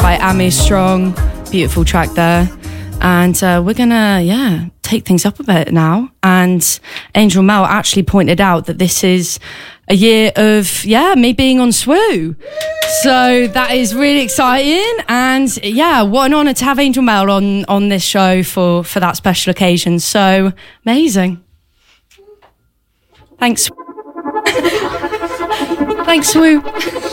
by Amy Strong. Beautiful track there. And we're going to, take things up a bit now. And Angel Mel actually pointed out that this is a year of, me being on SWU. So that is really exciting. And what an honour to have Angel Mel on this show for that special occasion. So amazing. Thanks. Thanks, SWU.